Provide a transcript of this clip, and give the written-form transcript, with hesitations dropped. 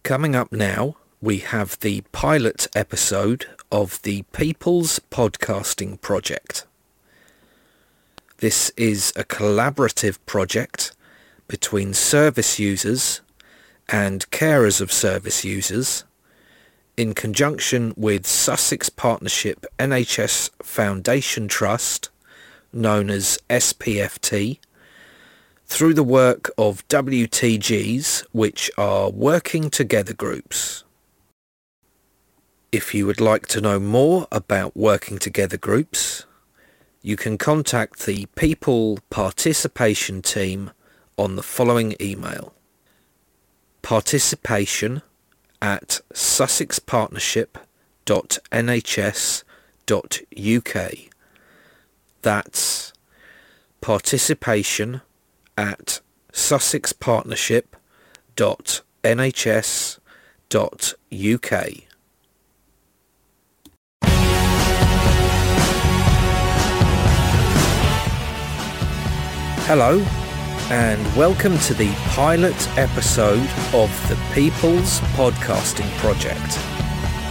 Coming up now, we have the pilot episode of the People's Podcasting Project. This is a collaborative project between service users and carers of service users in conjunction with Sussex Partnership NHS Foundation Trust, known as SPFT, through the work of WTGs, which are Working Together groups. If you would like to know more about Working Together groups, you can contact the People Participation team on the following email: participation@sussexpartnership.nhs.uk. That's participation@sussexpartnership.nhs.uk. Hello, and welcome to the pilot episode of the People's Podcasting Project.